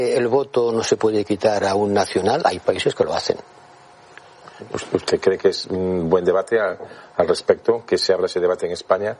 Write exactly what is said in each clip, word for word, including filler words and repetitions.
El voto no se puede quitar a un nacional, hay países que lo hacen. ¿Usted cree que es un buen debate a, al respecto, que se abra ese debate en España?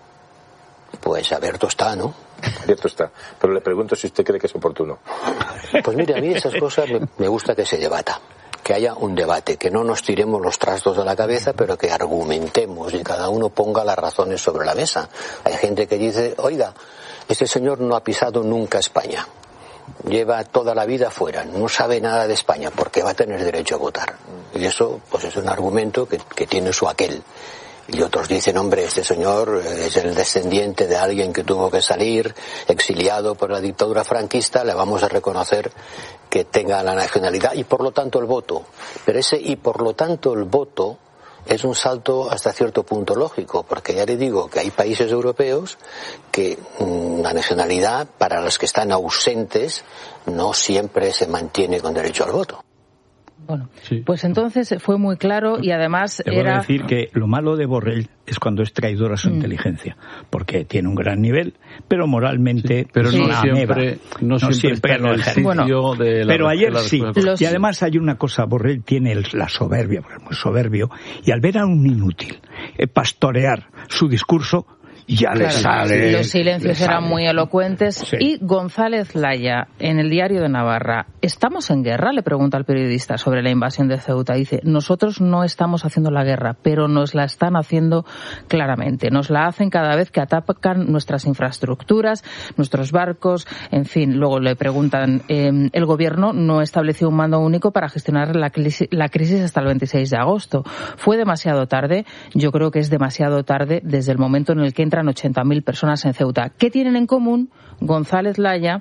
Pues abierto está, ¿no? Abierto está. Pero le pregunto si usted cree que es oportuno. Pues mire, a mí esas cosas me, me gusta que se debata. Que haya un debate, que no nos tiremos los trastos de la cabeza, pero que argumentemos y cada uno ponga las razones sobre la mesa. Hay gente que dice, oiga, este señor no ha pisado nunca España. Lleva toda la vida fuera, no sabe nada de España, porque va a tener derecho a votar. Y eso, pues es un argumento que, que tiene su aquel. Y otros dicen, hombre, este señor es el descendiente de alguien que tuvo que salir, exiliado por la dictadura franquista, le vamos a reconocer que tenga la nacionalidad y por lo tanto el voto. Pero ese y por lo tanto el voto es un salto hasta cierto punto lógico, porque ya le digo que hay países europeos que mmm, la nacionalidad, para los que están ausentes, no siempre se mantiene con derecho al voto. Bueno, sí. Pues entonces fue muy claro y además Debo era... decir que lo malo de Borrell es cuando es traidor a su mm. inteligencia, porque tiene un gran nivel, pero moralmente... Sí, pero sí. no, siempre, no, no siempre siempre está en el sitio bueno, de la... Pero ayer sí, Los... y además hay una cosa, Borrell tiene el, la soberbia, porque es muy soberbio, y al ver a un inútil eh, pastorear su discurso, ya claro, le sale. Los silencios sale. eran muy elocuentes. Sí. Y González Laya, en el Diario de Navarra, ¿estamos en guerra?, le pregunta al periodista sobre la invasión de Ceuta. Dice, nosotros no estamos haciendo la guerra, pero nos la están haciendo claramente. Nos la hacen cada vez que atacan nuestras infraestructuras, nuestros barcos, en fin. Luego le preguntan, eh, el gobierno no estableció un mando único para gestionar la crisis, la crisis hasta el veintiséis de agosto. ¿Fue demasiado tarde? Yo creo que es demasiado tarde desde el momento en el que entra ochenta mil personas en Ceuta. ¿Qué tienen en común González Laya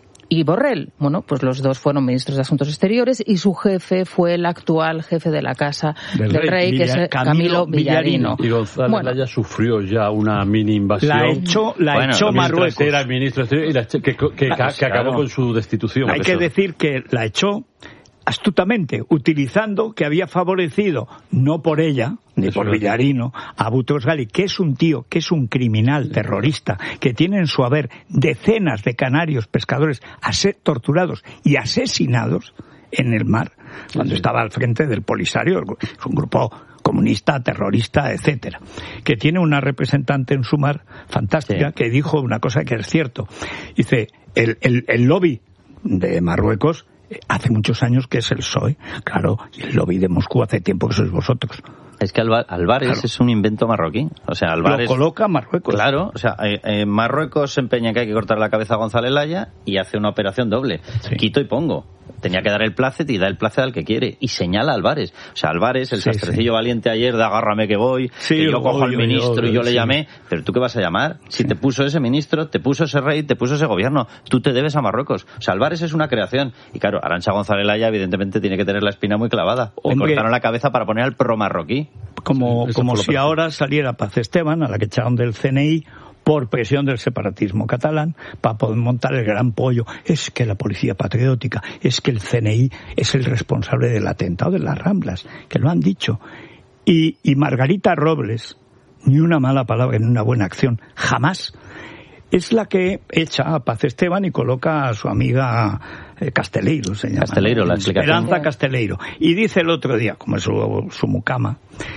y Borrell? Bueno, pues los dos fueron ministros de Asuntos Exteriores y su jefe fue el actual jefe de la Casa del, del Rey, rey que Villa, es Camilo, Camilo Villarino. Y González bueno, Laya sufrió ya una mini invasión. La echó, la bueno, echó Marruecos. Era el ministro de Exteriores y la echó, que, que, que, que acabó con su destitución. Hay que decir que la echó astutamente, utilizando que había favorecido, no por ella, ni Eso por es. Villarino, a Boutros Ghali, que es un tío, que es un criminal terrorista, que tiene en su haber decenas de canarios pescadores torturados y asesinados en el mar, cuando sí, sí. estaba al frente del Polisario, es un grupo comunista, terrorista, etcétera, que tiene una representante en su mar fantástica sí. que dijo una cosa que es cierto. Dice, el, el, el lobby de Marruecos hace muchos años que es el P S O E, claro, y el lobby de Moscú hace tiempo que sois vosotros. Es que Alba, Álvarez claro. es un invento marroquí. O sea, Álvarez... Lo coloca Marruecos. Claro, o sea, eh, eh, Marruecos se empeña en que hay que cortar la cabeza a González Laya y hace una operación doble. Sí. Quito y pongo. Tenía que dar el plácet y da el plácet al que quiere. Y señala a Álvarez. O sea, Álvarez, el sí, sastrecillo sí. valiente ayer de agárrame que voy, sí, que yo, yo cojo al ministro yo, yo, y yo sí. le llamé. Pero ¿tú qué vas a llamar? Si sí. te puso ese ministro, te puso ese rey, te puso ese gobierno. Tú te debes a Marruecos. O sea, Álvarez es una creación. Y claro, Arantxa González Laya evidentemente tiene que tener la espina muy clavada. Le cortaron la cabeza para poner al pro marroquí. Como, como si ahora saliera Paz Esteban, a la que echaron del C N I, por presión del separatismo catalán, para poder montar el gran pollo. Es que la policía patriótica, es que el C N I es el responsable del atentado de las Ramblas, que lo han dicho. Y, y Margarita Robles, ni una mala palabra, ni una buena acción, jamás, es la que echa a Paz Esteban y coloca a su amiga eh, Casteleiro, se llama. Casteleiro, la explicación. Esperanza Casteleiro. Y dice el otro día, como es su, su mucama,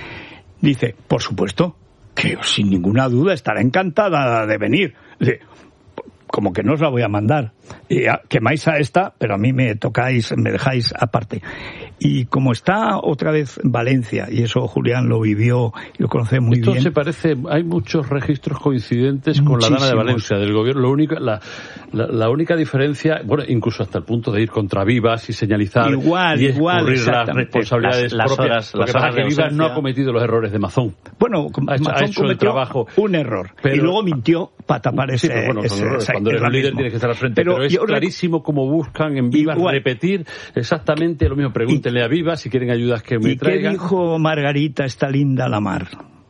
dice, por supuesto, que sin ninguna duda estará encantada de venir. Dice, como que no os la voy a mandar. Y a, quemáis a esta, pero a mí me tocáis, me dejáis aparte. Y como está otra vez Valencia, y eso Julián lo vivió y lo conoce muy Esto bien. Esto se parece, hay muchos registros coincidentes con la Dana de Valencia, del gobierno. Lo único, la, la, la única diferencia, bueno, incluso hasta el punto de ir contra Vivas y señalizar igual, y igual, las responsabilidades las, las propias. Horas, las porque horas para que Vivas no ha cometido los errores de Mazón. Bueno, ha hecho, Mazón ha hecho cometió el trabajo. un error. Pero, y luego mintió para tapar ese, sí, pero bueno, ese, errores, ese cuando eres un líder tienes que estar al frente. Pero, pero es clarísimo cómo buscan en Vivas igual. repetir exactamente lo mismo. Pregúntenle y, a Vivas si quieren ayudas que me ¿y traigan. ¿Y qué dijo Margarita, esta linda Lamar?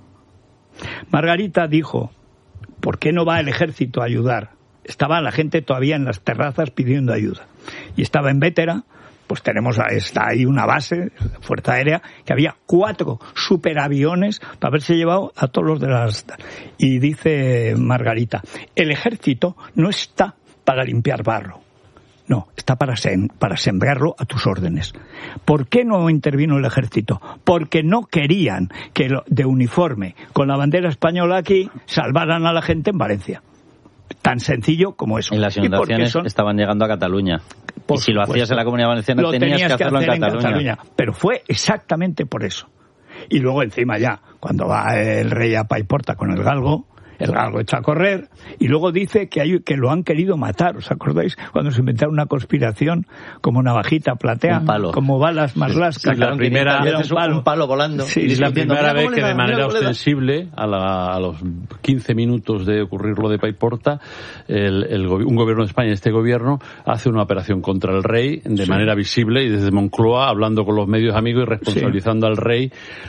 Margarita dijo, ¿por qué no va el ejército a ayudar? Estaba la gente todavía en las terrazas pidiendo ayuda. Y estaba en Bétera, pues tenemos, está ahí una base, Fuerza Aérea, que había cuatro superaviones para haberse llevado a todos los de las... Y dice Margarita, el ejército no está para limpiar barro. No, está para, sem- para sembrarlo a tus órdenes. ¿Por qué no intervino el ejército? Porque no querían que lo, de uniforme con la bandera española aquí salvaran a la gente en Valencia. Tan sencillo como eso. Y las inundaciones son... estaban llegando a Cataluña. Por y si lo supuesto, hacías en la Comunidad Valenciana lo tenías, tenías que hacerlo que hacer en, Cataluña. en Cataluña. Pero fue exactamente por eso. Y luego encima ya, cuando va el rey a Paiporta con el galgo, el galgo echa a correr y luego dice que hay que lo han querido matar. ¿Os acordáis? Cuando se inventaron una conspiración como navajita platea, como balas marlascas. Sí, la primera era un palo, un palo volando. Sí, y la primera vez que de manera ostensible, a, la, a los quince minutos de ocurrir lo de Paiporta, el, el, un gobierno de España, este gobierno, hace una operación contra el rey de sí. manera visible y desde Moncloa, hablando con los medios amigos y responsabilizando sí. al rey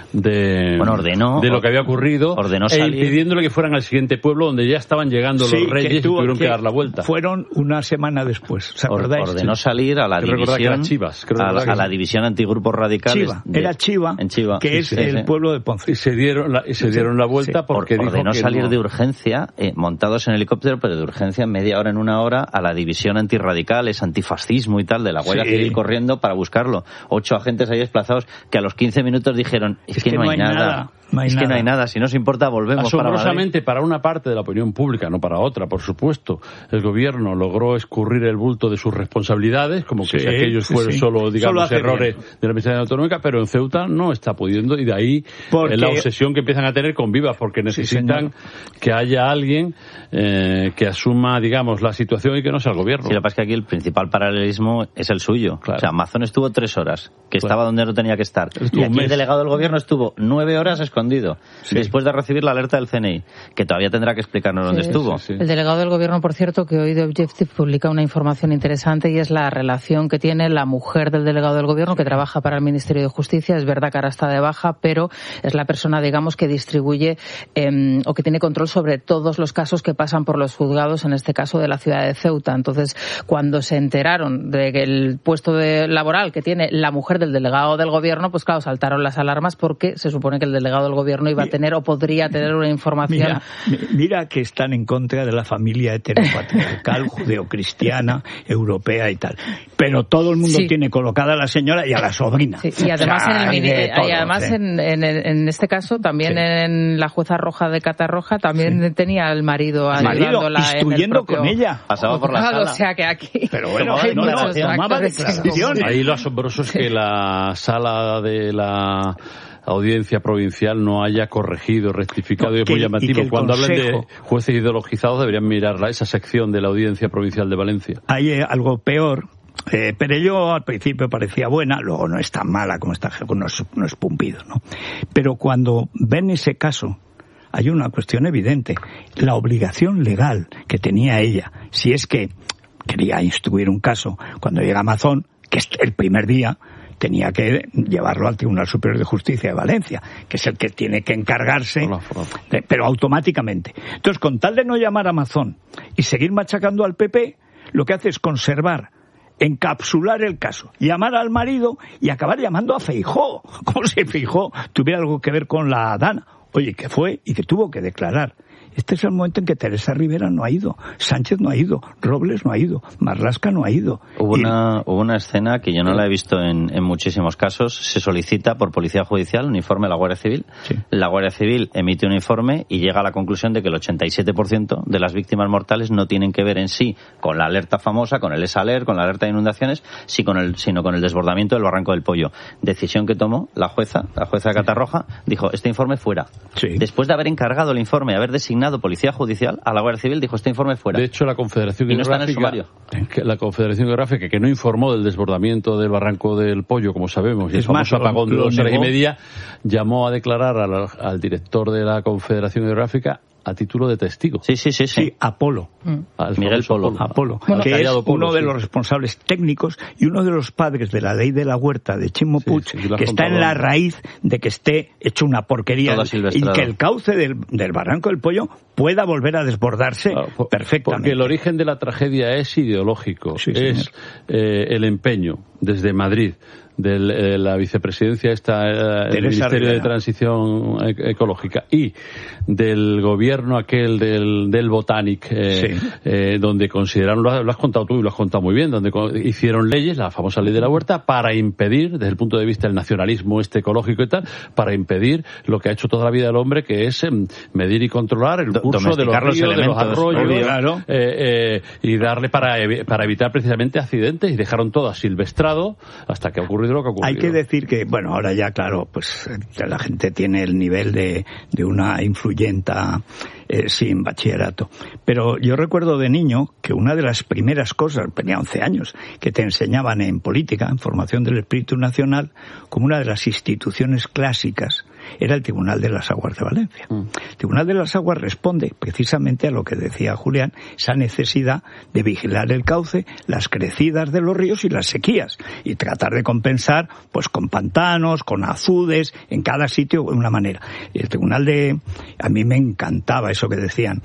de, bueno, ordenó, de lo que había ocurrido ordenó e salir. impidiéndole que fueran al siguiente pueblo donde ya estaban llegando sí, los reyes que tuvo, y tuvieron que, que dar la vuelta. Fueron una semana después, ¿os acordáis? Ordenó salir a la creo división Chivas, a, la, a la división antigrupos radicales. Chiva, de, era Chiva, en Chiva, que sí, es sí, el sí. pueblo de Ponce. Y se dieron la, y se dieron la vuelta sí. porque Or, ordenó dijo que salir no... de urgencia, eh, montados en helicóptero, pero de urgencia en media hora, en una hora, a la división antirradicales, antifascismo y tal, de la Guardia sí. Civil corriendo para buscarlo. Ocho agentes ahí desplazados que a los quince minutos dijeron, es, es que, que no hay nada. nada. No hay es nada. que no hay nada, si no os importa volvemos para Madrid. Asombrosamente, para una parte de la opinión pública, no para otra, por supuesto, el gobierno logró escurrir el bulto de sus responsabilidades, como que sí, si aquellos sí, fueron sí. solo, digamos, solo errores bien. de la Administración Autonómica, pero en Ceuta no está pudiendo, y de ahí porque... la obsesión que empiezan a tener con Vivas, porque necesitan sí, que haya alguien eh, que asuma, digamos, la situación y que no sea el gobierno. Sí, lo que pasa es que aquí el principal paralelismo es el suyo. Claro. O sea, Mazón estuvo tres horas, que claro. estaba donde no tenía que estar. Estuvo y aquí el delegado del gobierno estuvo nueve horas escondido, sí. después de recibir la alerta del C N I, que todavía tendrá que explicarnos sí, dónde estuvo. Sí, sí. El delegado del gobierno, por cierto, que hoy de Objective publica una información interesante y es la relación que tiene la mujer del delegado del gobierno que trabaja para el Ministerio de Justicia. Es verdad que ahora está de baja, pero es la persona, digamos, que distribuye eh, o que tiene control sobre todos los casos que pasan por los juzgados, en este caso de la ciudad de Ceuta. Entonces, cuando se enteraron de que el puesto de laboral que tiene la mujer del delegado del gobierno, pues claro, saltaron las alarmas porque se supone que el delegado del gobierno iba a tener o podría tener una información. Mira, mira que están en contra de la familia heteropatriarcal, judeocristiana, europea y tal. Pero todo el mundo sí. tiene colocada a la señora y a la sobrina. Sí, y además, o sea, en, el, todo, y además ¿sí? en, en, en este caso, también sí. en la jueza roja de Catarroja, también sí. tenía al marido ayudándola instruyendo en el propio... con ella. Pasaba por la sala. O sea que aquí... Pero bueno, no, no, no, tomaba declaraciones. Ahí lo asombroso es que la sala de la audiencia provincial no haya corregido, rectificado, no, y es muy llamativo. Cuando consejo, hablan de jueces ideologizados deberían mirar esa sección de la audiencia provincial de Valencia. Hay eh, algo peor, eh, pero yo al principio parecía buena, luego no es tan mala como está, no es, no es Pumpido, ¿no? Pero cuando ven ese caso, hay una cuestión evidente, la obligación legal que tenía ella, si es que quería instruir un caso, cuando llega Mazón, que es el primer día, tenía que llevarlo al Tribunal Superior de Justicia de Valencia, que es el que tiene que encargarse, de, pero automáticamente. Entonces, con tal de no llamar a Mazón y seguir machacando al P P, lo que hace es conservar, encapsular el caso, llamar al marido y acabar llamando a Feijóo, como si Feijóo tuviera algo que ver con la Dana. Oye, que fue y que tuvo que declarar. Este es el momento en que Teresa Rivera no ha ido, Sánchez no ha ido, Robles no ha ido, Marlaska no ha ido. Hubo, y... una, hubo una escena que yo no la he visto en, en muchísimos casos. Se solicita por Policía Judicial un informe a la Guardia Civil. Sí. La Guardia Civil emite un informe y llega a la conclusión de que el ochenta y siete por ciento de las víctimas mortales no tienen que ver en sí con la alerta famosa, con el ESALER, con la alerta de inundaciones, sino con el, sino con el desbordamiento del Barranco del Pollo. Decisión que tomó la jueza, la jueza de Catarroja, dijo, este informe fuera. Sí. Después de haber encargado el informe, haber designado Policía Judicial a la Guardia Civil, dijo este informe fuera. De hecho, la Confederación y no está en el sumario. La Confederación Hidrográfica, que no informó del desbordamiento del Barranco del Pollo, como sabemos, y el famoso apagón de dos horas y media, llamó a declarar al, al director de la Confederación Hidrográfica a título de testigo. Sí, sí, sí. Sí, sí Apolo. Mm. Miguel Polo. Apolo, Apolo bueno, que es Polo, uno de sí. los responsables técnicos y uno de los padres de la ley de la huerta de Chimo Puig, sí, sí, que está en la raíz de que esté hecho una porquería y que el cauce del, del Barranco del Pollo pueda volver a desbordarse claro, por, perfectamente. Porque el origen de la tragedia es ideológico, sí, es eh, el empeño desde Madrid de eh, la vicepresidencia esta eh, el Ministerio Rivera. de Transición e- Ecológica y del gobierno aquel del, del Botanic, eh, sí. eh, donde consideraron, lo has, lo has contado tú y lo has contado muy bien, donde co- hicieron leyes, la famosa ley de la huerta, para impedir, desde el punto de vista del nacionalismo este ecológico y tal, para impedir lo que ha hecho toda la vida el hombre, que es eh, medir y controlar el curso de los ríos, los de los arroyos, claro. eh, eh, y darle para, para evitar precisamente accidentes, y dejaron todo asilvestrado hasta que ha ocurrido lo que ha ocurrido. Hay que decir que, bueno, ahora ya, claro, pues la gente tiene el nivel de, de una influyenta eh, sin bachillerato. Pero yo recuerdo de niño que una de las primeras cosas, tenía once años, que te enseñaban en política, en formación del espíritu nacional, como una de las instituciones clásicas, era el Tribunal de las Aguas de Valencia. Mm. El Tribunal de las Aguas responde precisamente a lo que decía Julián, esa necesidad de vigilar el cauce, las crecidas de los ríos y las sequías, y tratar de compensar pues con pantanos, con azudes, en cada sitio de una manera. Y el Tribunal de... A mí me encantaba eso que decían,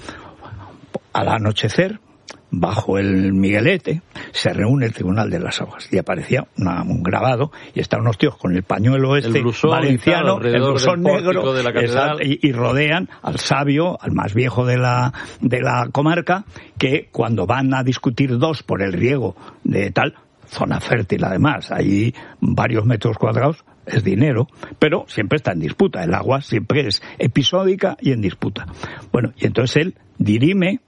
al anochecer, bajo el Miguelete, se reúne el Tribunal de las Aguas y aparecía una, un grabado y están unos tíos con el pañuelo este el blusón, valenciano, claro, el blusón negro de la exacto, y, y rodean al sabio, al más viejo de la de la comarca, que cuando van a discutir dos por el riego de tal zona fértil, además, allí varios metros cuadrados, es dinero, pero siempre está en disputa, el agua siempre es episódica y en disputa. Bueno, y entonces él dirime.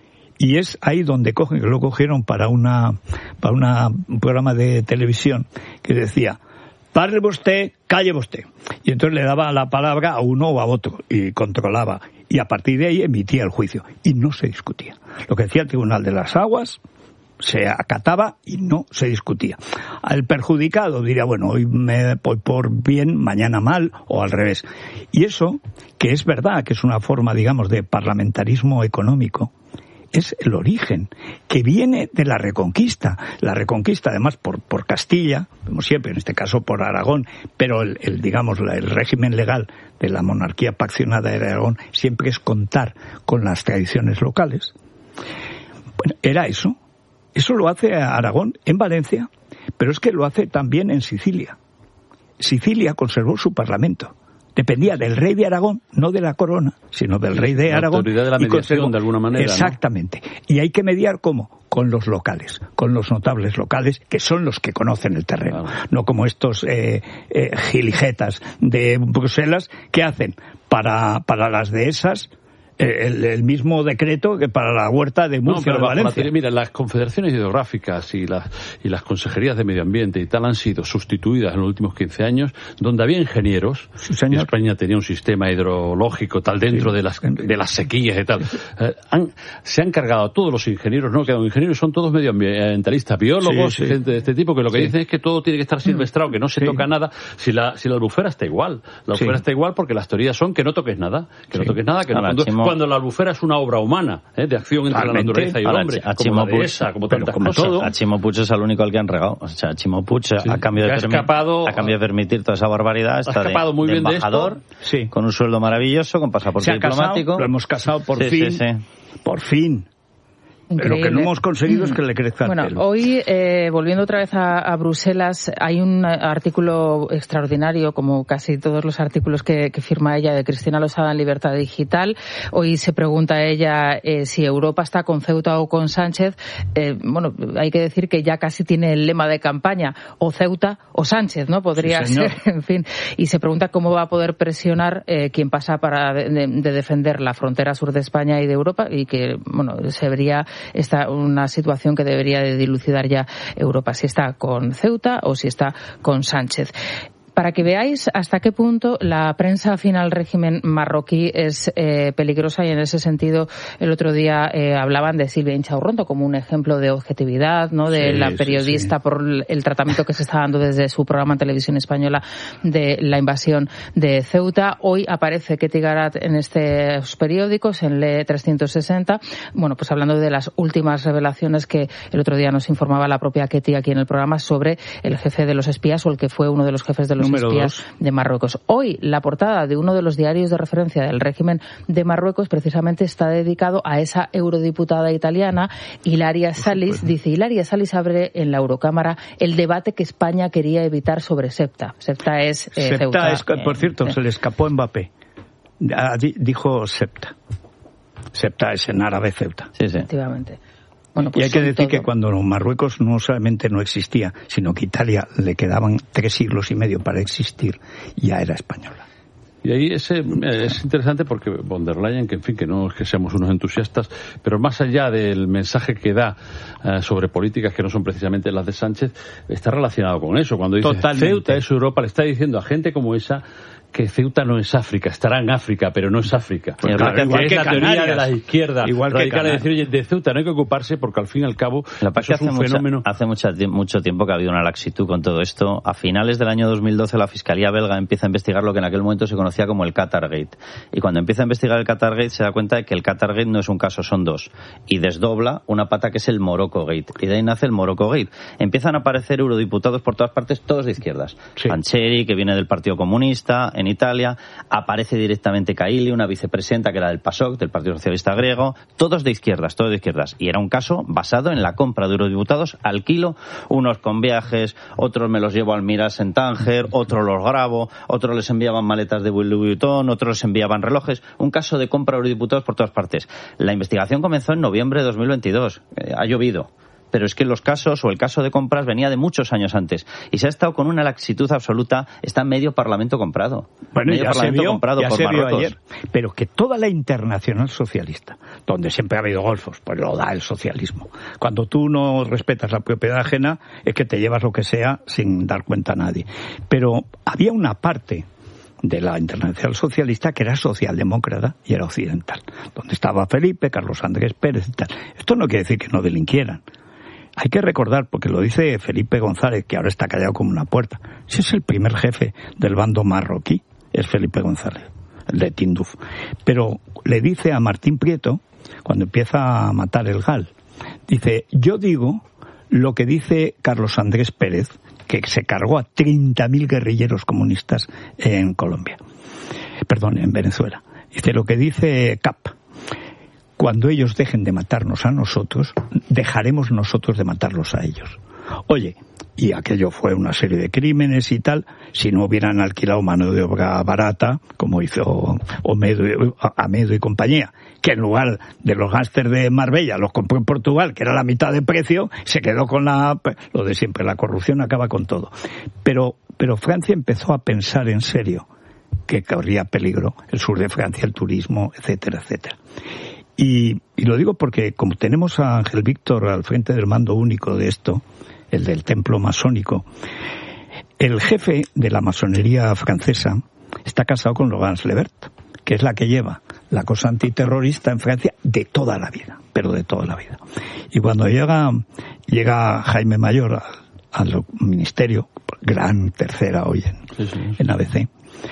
Y es ahí donde cogen, que lo cogieron para una para una, un programa de televisión que decía, parle usted, calle usted. Y entonces le daba la palabra a uno o a otro y controlaba. Y a partir de ahí emitía el juicio. Y no se discutía. Lo que decía el Tribunal de las Aguas se acataba y no se discutía. Al perjudicado diría, bueno, hoy me voy por bien, mañana mal, o al revés. Y eso, que es verdad, que es una forma, digamos, de parlamentarismo económico, es el origen, que viene de la Reconquista. La Reconquista, además, por, por Castilla, como siempre, en este caso por Aragón, pero el, el digamos, el régimen legal de la monarquía paccionada de Aragón siempre es contar con las tradiciones locales. Bueno, era eso. Eso lo hace Aragón en Valencia, pero es que lo hace también en Sicilia. Sicilia conservó su parlamento. Dependía del rey de Aragón, no de la corona, sino del rey de Aragón. La autoridad de la mediación, de alguna manera. Exactamente. ¿No? Y hay que mediar, ¿cómo? Con los locales, con los notables locales, que son los que conocen el terreno. Claro. No como estos eh, eh, gilijetas de Bruselas que hacen para, para las dehesas el, el mismo decreto que para la huerta de Murcia, no, pero de Valencia. La, mira, las confederaciones hidrográficas y las, y las consejerías de medio ambiente y tal han sido sustituidas en los últimos quince años, donde había ingenieros. Sí, señor. España tenía un sistema hidrológico tal dentro sí. de las de las sequías y tal. Eh, han, se han cargado a todos los ingenieros, no quedan ingenieros, son todos medioambientalistas, biólogos, sí, sí. gente de este tipo, que lo que sí. dicen es que todo tiene que estar silvestrado, que no se sí. toca nada. Si la si la albufera está igual, la albufera sí. está igual porque las teorías son que no toques nada, que sí. no toques nada, que no cuando, cuando la albufera es una obra humana, ¿eh? de acción entre Realmente, la naturaleza y el hombre, a como la dehesa, como tantas como cosas. Todo. A Chimo Puig es el único al que han regado. O sea, Chimo Puig, sí. a, cambio de permi- escapado, a cambio de permitir toda esa barbaridad, está de, muy de bien embajador, de esto. Sí. con un sueldo maravilloso, con pasaporte diplomático. Casado, lo hemos casado por sí, fin. Sí, sí. Por fin. Increíble. Lo que no hemos conseguido es que le crezca bueno, el pelo. Hoy, eh, volviendo otra vez a, a Bruselas, hay un artículo extraordinario, como casi todos los artículos que, que firma ella, de Cristina Losada en Libertad Digital. Hoy se pregunta ella eh, si Europa está con Ceuta o con Sánchez. Eh, bueno, hay que decir que ya casi tiene el lema de campaña, o Ceuta o Sánchez, ¿no? Podría sí, ser, en fin. Y se pregunta cómo va a poder presionar eh, quien pasa para de, de, de defender la frontera sur de España y de Europa, y que, bueno, se vería esta una situación que debería de dilucidar ya Europa, si está con Ceuta o si está con Sánchez. Para que veáis hasta qué punto la prensa afín al régimen marroquí es eh, peligrosa, y en ese sentido el otro día eh, hablaban de Silvia Inchaurrondo como un ejemplo de objetividad, ¿no? De sí, la periodista sí, sí. por el tratamiento que se está dando desde su programa en televisión española de la invasión de Ceuta. Hoy aparece Ketty Garat en estos periódicos, en L E trescientos sesenta, bueno, pues hablando de las últimas revelaciones que el otro día nos informaba la propia Ketty aquí en el programa sobre el jefe de los espías, o el que fue uno de los jefes de los espías de Marruecos. Hoy, la portada de uno de los diarios de referencia del régimen de Marruecos precisamente está dedicado a esa eurodiputada italiana, Ilaria Salis. Dice, Ilaria Salis abre en la Eurocámara el debate que España quería evitar sobre SEPTA. SEPTA es eh, SEPTA Ceuta, es, por cierto, eh, se le escapó Mbappé. Dijo SEPTA. SEPTA es en árabe Ceuta. Sí, sí. Efectivamente. Bueno, pues y hay que decir todo. que cuando Marruecos no solamente no existía, sino que Italia le quedaban tres siglos y medio para existir, ya era española. Y ahí ese, es interesante porque von der Leyen, que en fin, que no es que seamos unos entusiastas, pero más allá del mensaje que da uh, sobre políticas que no son precisamente las de Sánchez, está relacionado con eso. Cuando dice Totalmente. Ceuta es Europa, le está diciendo a gente como esa que Ceuta no es África, estará en África, pero no es África. Pues claro, que igual es que la Canarias, teoría de la izquierda igual radical, que es decir, oye, de Ceuta no hay que ocuparse porque al fin y al cabo la eso es un hace fenómeno. Mucha, hace mucha, mucho tiempo que ha habido una laxitud con todo esto. A finales del año dos mil doce la Fiscalía belga empieza a investigar lo que en aquel momento se conocía como el Qatargate. Y cuando empieza a investigar el Qatargate se da cuenta de que el Qatargate no es un caso, son dos. Y desdobla una pata que es el Morocco-Gate. Y de ahí nace el Morocco-Gate. Empiezan a aparecer eurodiputados por todas partes, todos de izquierdas. Sí. Pancheri, que viene del Partido Comunista en Italia, aparece directamente Kaili, una vicepresidenta que era del PASOK, del Partido Socialista Griego, todos de izquierdas, todos de izquierdas. Y era un caso basado en la compra de eurodiputados al kilo, unos con viajes, otros me los llevo al Miras en Tánger, otros los grabo, otros les enviaban maletas de Louis Vuitton, otros les enviaban relojes. Un caso de compra de eurodiputados por todas partes. La investigación comenzó en noviembre de dos mil veintidós. Eh, ha llovido. Pero es que los casos o el caso de compras venía de muchos años antes y se ha estado con una laxitud absoluta. Está medio parlamento comprado. Bueno, medio ya parlamento se vio, comprado ya por se vio Marruecos. ayer. Pero que toda la internacional socialista, donde siempre ha habido golfos, pues lo da el socialismo. Cuando tú no respetas la propiedad ajena, es que te llevas lo que sea sin dar cuenta a nadie. Pero había una parte de la Internacional Socialista que era socialdemócrata y era occidental, donde estaba Felipe, Carlos Andrés Pérez y tal. Esto no quiere decir que no delinquieran. Hay que recordar, porque lo dice Felipe González, que ahora está callado como una puerta. Ese es el primer jefe del bando marroquí, es Felipe González, el de Tinduf. Pero le dice a Martín Prieto, cuando empieza a matar el GAL, dice, yo digo lo que dice Carlos Andrés Pérez, que se cargó a treinta mil guerrilleros comunistas en Colombia. Perdón, en Venezuela. Dice lo que dice Cap. Cuando ellos dejen de matarnos a nosotros, dejaremos nosotros de matarlos a ellos. Oye, y aquello fue una serie de crímenes y tal, si no hubieran alquilado mano de obra barata, como hizo Omedo, Amedo y compañía, que en lugar de los gángsters de Marbella los compró en Portugal, que era la mitad de precio, se quedó con la... lo de siempre, la corrupción acaba con todo. Pero, pero Francia empezó a pensar en serio que corría peligro el sur de Francia, el turismo, etcétera, etcétera. Y, y lo digo porque como tenemos a Ángel Víctor al frente del mando único de esto, el del templo masónico, el jefe de la masonería francesa está casado con Laurence Lebert, que es la que lleva la cosa antiterrorista en Francia de toda la vida, pero de toda la vida. Y cuando llega, llega Jaime Mayor al, al ministerio, gran tercera hoy en, sí, sí, sí. en A B C,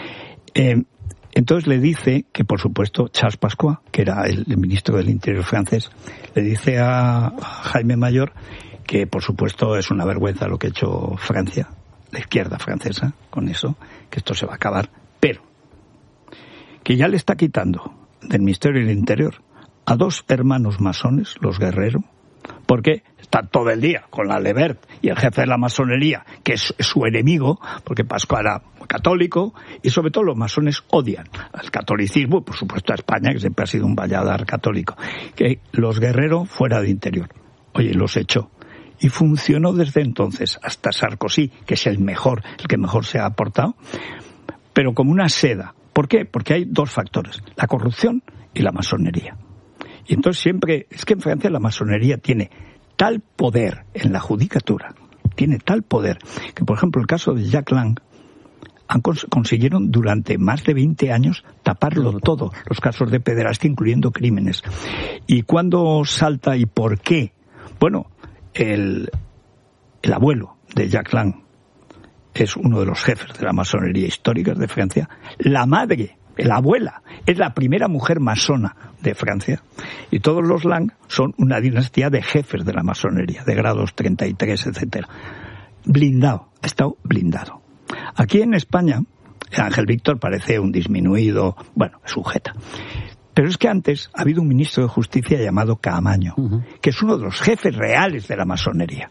eh, entonces le dice que, por supuesto, Charles Pasqua, que era el, el ministro del Interior francés, le dice a, a Jaime Mayor que, por supuesto, es una vergüenza lo que ha hecho Francia, la izquierda francesa, con eso, que esto se va a acabar, pero que ya le está quitando del Ministerio del Interior a dos hermanos masones, los Guerrero, porque están todo el día con la Lebert y el jefe de la masonería, que es su enemigo, porque Pasqua era católico, y sobre todo los masones odian al catolicismo, y por supuesto a España, que siempre ha sido un valladar católico, que los Guerrero fuera de Interior. Oye, los echó. Y funcionó desde entonces hasta Sarkozy, que es el mejor, el que mejor se ha aportado, pero como una seda. ¿Por qué? Porque hay dos factores, la corrupción y la masonería. Y entonces siempre, es que en Francia la masonería tiene tal poder en la judicatura, tiene tal poder, que por ejemplo el caso de Jack Lang, han cons- consiguieron durante más de veinte años taparlo todo, los casos de pederastia incluyendo crímenes. ¿Y cuándo salta y por qué? Bueno, el, el abuelo de Jack Lang es uno de los jefes de la masonería histórica de Francia, la madre, la abuela, es la primera mujer masona de Francia, y todos los Lang son una dinastía de jefes de la masonería, de grados treinta y tres, etcétera. Blindado, ha estado blindado. Aquí en España, Ángel Víctor parece un disminuido, bueno, sujeta. Pero es que antes ha habido un ministro de Justicia llamado Caamaño, uh-huh. que es uno de los jefes reales de la masonería.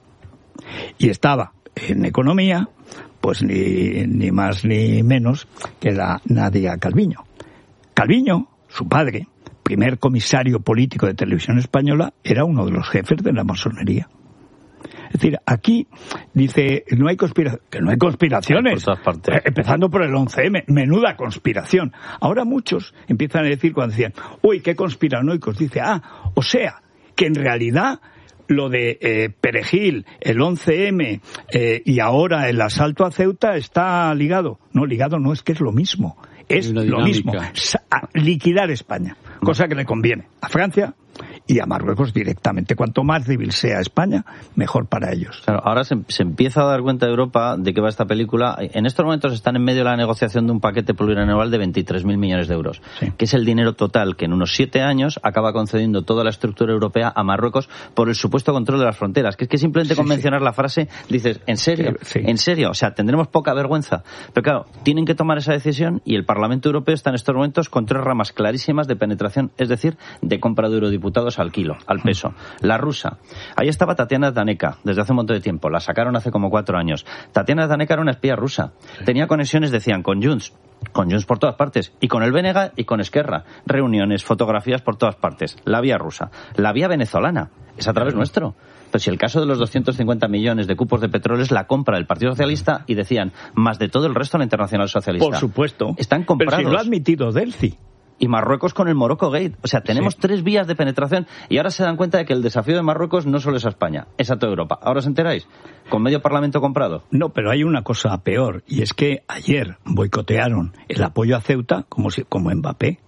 Y estaba en economía, pues ni, ni más ni menos que la Nadia Calviño. Calviño, su padre, primer comisario político de Televisión Española, era uno de los jefes de la masonería. Es decir, aquí dice, no hay conspiración, que no hay conspiraciones, por todas partes. Empezando por el once eme, menuda conspiración. Ahora muchos empiezan a decir cuando decían, uy, qué conspiranoicos, dice, ah, o sea, que en realidad lo de eh, Perejil, el once eme eh, y ahora el asalto a Ceuta está ligado. No, ligado no, es que es lo mismo. Es lo mismo. Liquidar España, cosa que le conviene a Francia y a Marruecos directamente. Cuanto más débil sea España, mejor para ellos. Claro, ahora se, se empieza a dar cuenta de Europa de que va esta película. En estos momentos están en medio de la negociación de un paquete plurianual de veintitrés mil millones de euros, sí. que es el dinero total que en unos siete años acaba concediendo toda la estructura europea a Marruecos por el supuesto control de las fronteras. Que es que simplemente sí, con mencionar sí. la frase dices, ¿en serio? Sí. ¿En serio? O sea, tendremos poca vergüenza. Pero claro, tienen que tomar esa decisión y el Parlamento Europeo está en estos momentos con tres ramas clarísimas de penetración, es decir, de compra de eurodiputados al kilo, al peso. La rusa. Ahí estaba Tatiana Daneka desde hace un montón de tiempo. La sacaron hace como cuatro años. Tatiana Daneka era una espía rusa. Sí. Tenía conexiones, decían, con Junts. Con Junts por todas partes. Y con el B N G y con Esquerra. Reuniones, fotografías por todas partes. La vía rusa. La vía venezolana. Es a través sí. nuestro. Pero si el caso de los doscientos cincuenta millones de cupos de petróleo es la compra del Partido Socialista y decían, más de todo el resto de la Internacional Socialista. Por supuesto. Están comprados. Pero si lo ha admitido Delci. Y Marruecos con el Morocco Gate. O sea, tenemos sí. tres vías de penetración y ahora se dan cuenta de que el desafío de Marruecos no solo es a España, es a toda Europa. ¿Ahora os enteráis? ¿Con medio parlamento comprado? No, pero hay una cosa peor, y es que ayer boicotearon el apoyo a Ceuta como, si, como Mbappé.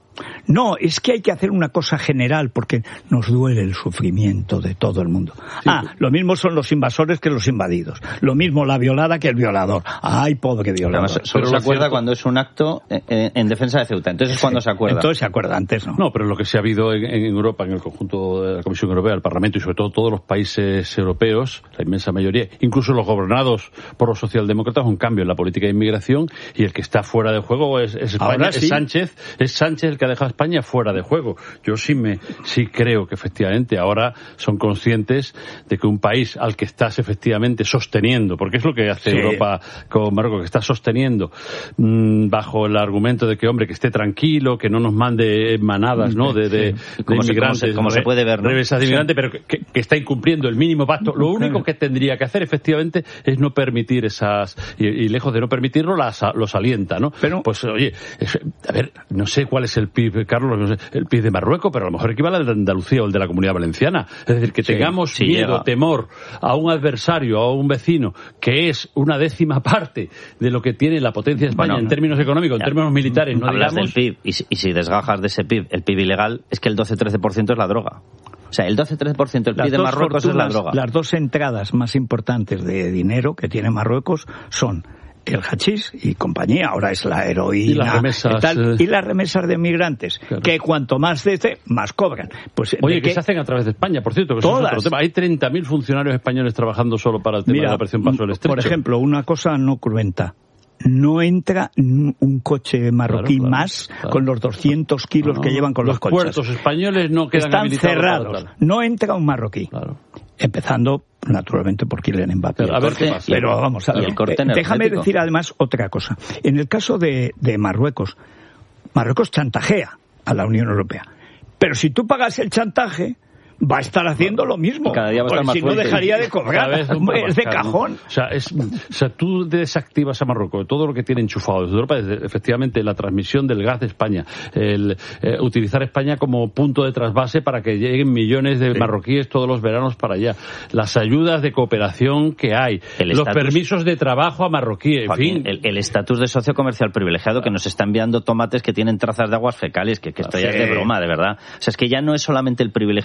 No, es que hay que hacer una cosa general porque nos duele el sufrimiento de todo el mundo. Sí. Ah, lo mismo son los invasores que los invadidos. Lo mismo la violada que el violador. Ay, pobre violador. Además, solo se acuerda cierto... cuando es un acto en, en defensa de Ceuta. Entonces es cuando se acuerda. Entonces se acuerda, antes no. No, pero lo que se ha habido en, en Europa, en el conjunto de la Comisión Europea, el Parlamento y sobre todo todos los países europeos, la inmensa mayoría, incluso los gobernados por los socialdemócratas, un cambio en la política de inmigración y el que está fuera de juego es, es España, sí. es Sánchez, es Sánchez el que ha dejado a España fuera de juego. Yo sí me sí creo que efectivamente ahora son conscientes de que un país al que estás efectivamente sosteniendo, porque es lo que hace sí. Europa con Marruecos, que está sosteniendo mmm, bajo el argumento de que, hombre, que esté tranquilo, que no nos mande manadas, ¿no? de, de, sí. de inmigrantes, se, como se, como se puede ver, ¿no? Revesas de inmigrantes, sí. pero que, que, que está incumpliendo el mínimo pacto. Lo único que tendría que hacer efectivamente es no permitir esas, y, y lejos de no permitirlo, las, los alienta, ¿no? Pero, pues oye, es, a ver, no sé cuál es el P I B, Carlos, no sé, el P I B de Marruecos, pero a lo mejor equivale al de Andalucía o el de la Comunidad Valenciana. Es decir, que sí, tengamos sí, miedo, llega. temor a un adversario, a un vecino, que es una décima parte de lo que tiene la potencia de España bueno, en términos económicos, ya, en términos militares. No hablas digamos... del P I B, y si, y si desgajas de ese P I B, el P I B ilegal, es que el doce trece por ciento es la droga. O sea, el doce trece por ciento del P I B de Marruecos fortunas, es la droga. Las dos entradas más importantes de dinero que tiene Marruecos son el hachís y compañía, ahora es la heroína y las remesas, y, tal, y las remesas de migrantes, claro. que cuanto más desde, más cobran. Pues, Oye, que, que se hacen a través de España, por cierto, que eso es otro tema. Hay treinta mil funcionarios españoles trabajando solo para el tema Mira, de la Operación Paso del Estrecho. Por ejemplo, una cosa no cruenta. No entra un coche marroquí claro, claro, más claro. con los doscientos kilos no, no, que llevan con los, los coches. Los puertos españoles no quedan Están cerrados. No entra un marroquí. Claro. Empezando, naturalmente, por Kylian Mbappé. Pero, a ver qué pasa. Pero vamos a ver. Déjame decir además otra cosa. En el caso de, de Marruecos, Marruecos chantajea a la Unión Europea. Pero si tú pagas el chantaje, va a estar haciendo lo mismo. Cada día va a estar más si fuerte. no dejaría de cobrar. Es de cajón. ¿No? O sea, es, o sea, tú desactivas a Marruecos todo lo que tiene enchufado desde Europa, desde, efectivamente la transmisión del gas de España, el eh, utilizar España como punto de trasvase para que lleguen millones de sí. marroquíes todos los veranos para allá, las ayudas de cooperación que hay, el los estatus, permisos de trabajo a marroquíes, en Joaquín, fin. El estatus de socio comercial privilegiado que nos está enviando tomates que tienen trazas de aguas fecales, que, que esto ya sí. es de broma, de verdad. O sea, es que ya no es solamente el privilegio que les hemos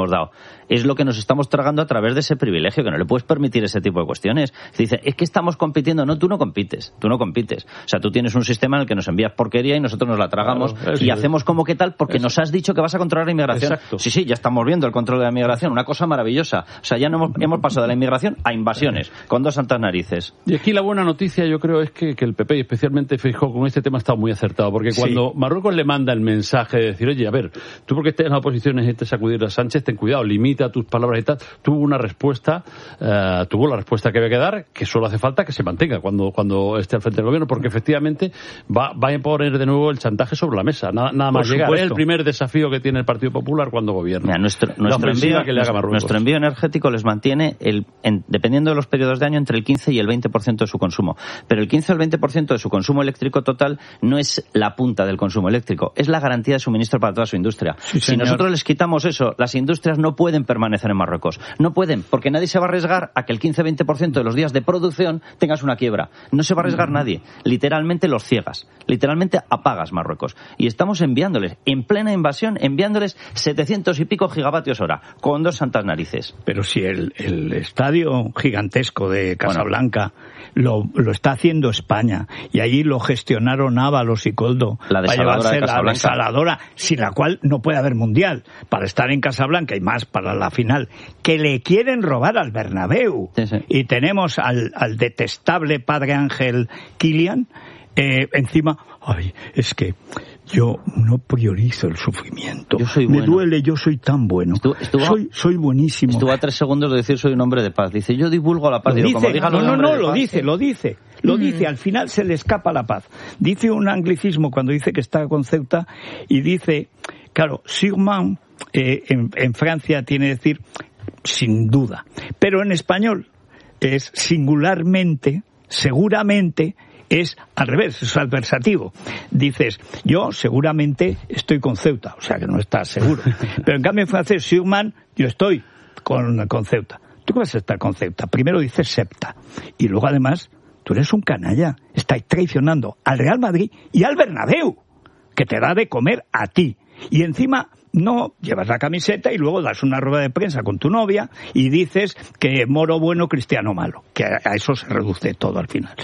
hemos dado. Es lo que nos estamos tragando a través de ese privilegio, que no le puedes permitir ese tipo de cuestiones. Se dice, es que estamos compitiendo. No, tú no compites, tú no compites. O sea, tú tienes un sistema en el que nos envías porquería y nosotros nos la tragamos, claro, y hacemos como que tal porque eso. Nos has dicho que vas a controlar la inmigración. Exacto. Sí, sí, ya estamos viendo el control de la inmigración, una cosa maravillosa. O sea, ya no hemos, hemos pasado de la inmigración a invasiones, con dos santas narices. Y aquí la buena noticia, yo creo, es que, que el P P, y especialmente Feijóo, con este tema ha estado muy acertado, porque cuando sí. Marruecos le manda el mensaje de decir, oye, a ver, tú porque estés en la oposición y necesitas sacudir a Sánchez, ten cuidado, limita tus palabras y tal, tuvo una respuesta, uh, tuvo la respuesta que había que dar, que solo hace falta que se mantenga cuando, cuando esté al frente del gobierno, porque efectivamente va, va a poner de nuevo el chantaje sobre la mesa, nada, nada más llegar. Es el primer desafío que tiene el Partido Popular cuando gobierna. Mira, nuestro, nuestro, envío, que le haga nuestro envío energético les mantiene, el, en, dependiendo de los periodos de año, entre el quince y el veinte por ciento de su consumo. Pero el quince o el veinte por ciento de su consumo eléctrico total no es la punta del consumo eléctrico, es la garantía de suministro para toda su industria. Sí, si nosotros les quitamos eso, las industrias no pueden permanecer en Marruecos. No pueden, porque nadie se va a arriesgar a que el quince o veinte por ciento de los días de producción tengas una quiebra. No se va a arriesgar mm. nadie. Literalmente los ciegas. Literalmente apagas Marruecos. Y estamos enviándoles, en plena invasión, enviándoles setecientos y pico gigavatios hora, con dos santas narices. Pero si el, el estadio gigantesco de Casablanca bueno, lo, lo está haciendo España, y allí lo gestionaron Ábalos y Coldo la para llevarse de la desaladora, sin la cual no puede haber mundial, para estar en Casablanca y más para la final, que le quieren robar al Bernabéu. Sí, sí. Y tenemos al, al detestable padre Ángel Kilian, eh, encima, ay, es que yo no priorizo el sufrimiento. Yo soy Me bueno. duele, yo soy tan bueno. Estuvo, estuvo, soy, soy buenísimo. Estuvo a tres segundos de decir soy un hombre de paz. Dice, yo divulgo la paz. Lo Digo, dice, como diga no, no, no, lo paz, dice, ¿sí? lo dice. Lo mm. dice, al final se le escapa la paz. Dice un anglicismo cuando dice que está con Ceuta y dice, claro, sûrement eh, en, en Francia tiene que decir sin duda. Pero en español es singularmente, seguramente, es al revés, es adversativo. Dices, yo seguramente estoy con Ceuta, o sea que no estás seguro. Pero en cambio en francés, sûrement, yo estoy con, con Ceuta. ¿Tú qué vas a estar con Ceuta? Primero dices septa. Y luego además, tú eres un canalla. Estáis traicionando al Real Madrid y al Bernabéu, que te da de comer a ti. Y encima no llevas la camiseta y luego das una rueda de prensa con tu novia y dices que Moro bueno, Cristiano malo. Que a eso se reduce todo al final.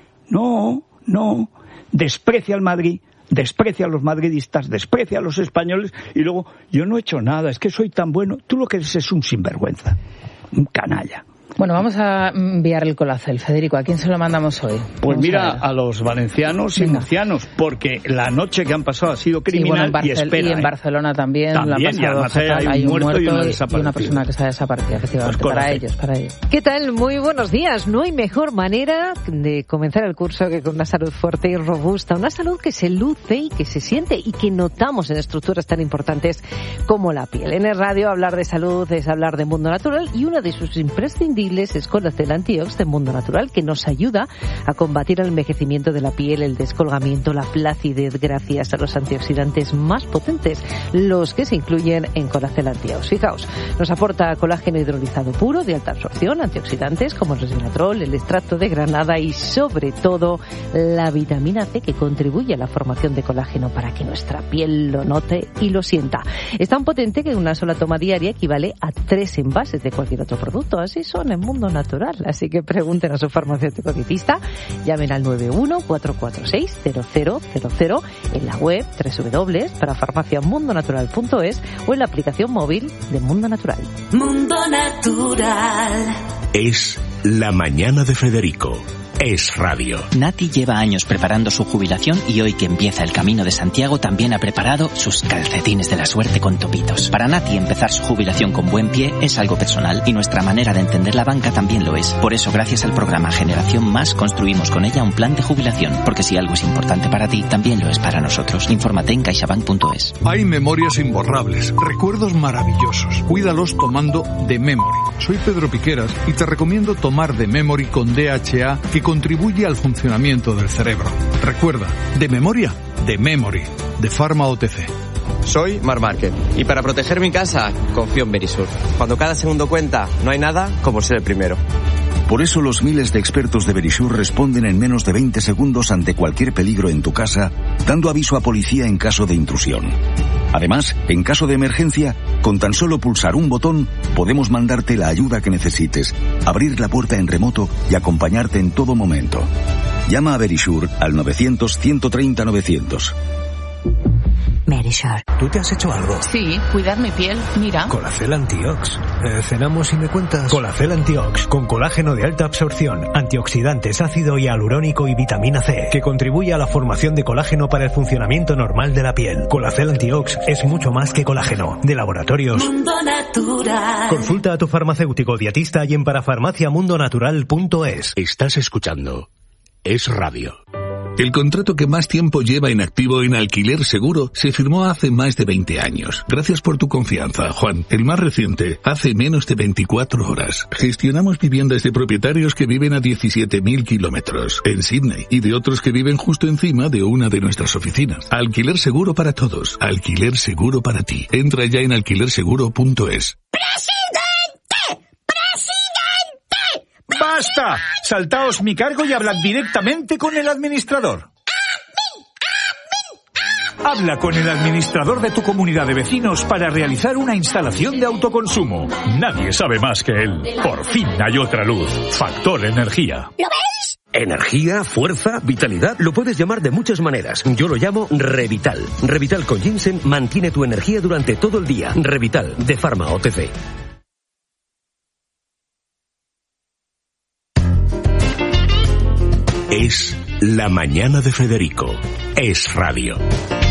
No, no. Desprecia al Madrid, desprecia a los madridistas, desprecia a los españoles y luego, yo no he hecho nada, es que soy tan bueno. Tú lo que eres es un sinvergüenza, un canalla. Bueno, vamos a enviar el colacel. Federico, ¿a quién se lo mandamos hoy? Pues vamos mira, a, a los valencianos y murcianos, porque la noche que han pasado ha sido criminal. Sí, bueno, en y espera. Y en Barcelona también, también lo han pasado. Hay, hay un muerto, muerto y, una, y una persona que se ha desaparecido, efectivamente. Pues para ellos, para ellos. ¿Qué tal? Muy buenos días. No hay mejor manera de comenzar el curso que con una salud fuerte y robusta. Una salud que se luce y que se siente y que notamos en estructuras tan importantes como la piel. En el radio, hablar de salud es hablar de mundo natural y una de sus imprescindibles es conocer el Antiox de Mundo Natural, que nos ayuda a combatir el envejecimiento de la piel, el descolgamiento, la flacidez, gracias a los antioxidantes más potentes, los que se incluyen en Colacel Antiox. Fijaos, nos aporta colágeno hidrolizado puro de alta absorción, antioxidantes como el resveratrol, el extracto de granada y sobre todo la vitamina C, que contribuye a la formación de colágeno para que nuestra piel lo note y lo sienta. Es tan potente que una sola toma diaria equivale a tres envases de cualquier otro producto. Así son en Mundo Natural. Así que pregunten a su farmacéutico dietista, llamen al nueve uno cuatro cuatro seis cero cero cero cero, en la web doble u doble u doble u punto para farmacia mundo natural punto es o en la aplicación móvil de Mundo Natural. Mundo Natural. Es la mañana de Federico. Es radio. Nati lleva años preparando su jubilación y hoy que empieza el Camino de Santiago también ha preparado sus calcetines de la suerte con topitos. Para Nati empezar su jubilación con buen pie es algo personal y nuestra manera de entender la banca también lo es. Por eso, gracias al programa Generación Más, construimos con ella un plan de jubilación, porque si algo es importante para ti, también lo es para nosotros. Infórmate en caixabank punto es. Hay memorias imborrables, recuerdos maravillosos. Cuídalos tomando The Memory. Soy Pedro Piqueras y te recomiendo tomar The Memory con D H A, que contribuye al funcionamiento del cerebro. Recuerda, de memoria, de Memory, de Pharma O T C. Soy Mar Márquez y para proteger mi casa confío en Verisur. Cuando cada segundo cuenta, no hay nada como ser el primero. Por eso los miles de expertos de Verisure responden en menos de veinte segundos ante cualquier peligro en tu casa, dando aviso a policía en caso de intrusión. Además, en caso de emergencia, con tan solo pulsar un botón, podemos mandarte la ayuda que necesites, abrir la puerta en remoto y acompañarte en todo momento. Llama a Verisure al novecientos, ciento treinta, novecientos. Verisure. ¿Tú te has hecho algo? Sí, cuidar mi piel, mira. Colacel Antiox. Eh, ¿Cenamos y me cuentas? Colacel Antiox, con colágeno de alta absorción, antioxidantes, ácido hialurónico y vitamina C, que contribuye a la formación de colágeno para el funcionamiento normal de la piel. Colacel Antiox es mucho más que colágeno. De Laboratorios Mundo Natural. Consulta a tu farmacéutico dietista y en parafarmaciamundonatural punto es. Estás escuchando Es Radio. El contrato que más tiempo lleva en activo en Alquiler Seguro se firmó hace más de veinte años. Gracias por tu confianza, Juan. El más reciente, hace menos de veinticuatro horas. Gestionamos viviendas de propietarios que viven a diecisiete mil kilómetros en Sydney y de otros que viven justo encima de una de nuestras oficinas. Alquiler Seguro para todos. Alquiler Seguro para ti. Entra ya en alquiler seguro punto es. ¡Basta! Saltaos mi cargo y hablad directamente con el administrador. Habla con el administrador de tu comunidad de vecinos para realizar una instalación de autoconsumo. Nadie sabe más que él. Por fin hay otra luz. Factor Energía. ¿Lo veis? Energía, fuerza, vitalidad, lo puedes llamar de muchas maneras. Yo lo llamo Revital. Revital con ginseng mantiene tu energía durante todo el día. Revital, de Pharma O T C. Es La Mañana de Federico. Es Radio.